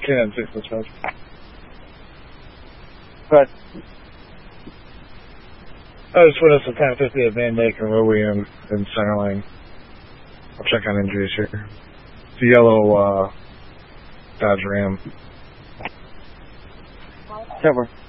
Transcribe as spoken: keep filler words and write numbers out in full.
ten, six, six, five. But I just went us a ten fifty at Van Dyke and Louie and, and Centerline. I'll check on injuries here. It's a yellow uh, Dodge Ram. cover.